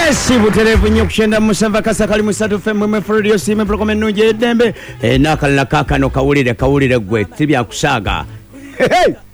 Yes, buterevu nnyo kukyenda mu musava kasakali mu 3 FM radio sime program ennungi eddembe nakalala kaakano kawulire gwe tibyakusaaga. Hey!